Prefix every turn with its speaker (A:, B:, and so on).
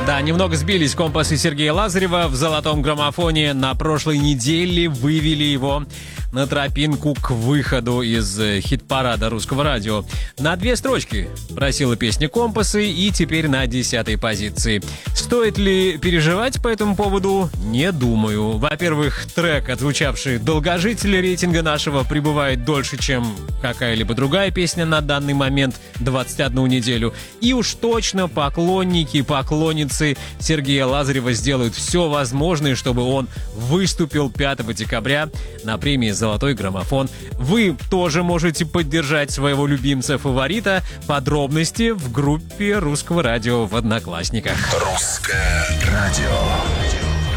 A: Да, немного сбились компасы Сергея Лазарева в «Золотом граммофоне». На прошлой неделе вывели его на тропинку к выходу из хит-парада русского радио. На 2 строчки просила песня «Компасы» и теперь на 10-й позиции. Стоит ли переживать по этому поводу? Не думаю. Во-первых, трек, отзвучавший долгожитель рейтинга нашего, пребывает дольше, чем какая-либо другая песня на данный момент, 21 неделю. И уж точно поклонники и поклонницы Сергея Лазарева сделают все возможное, чтобы он выступил 5 декабря на премии «Золотой граммофон». Вы тоже можете поддержать своего любимца-фаворита. Подробности в группе Русского радио в Одноклассниках.
B: Русское радио.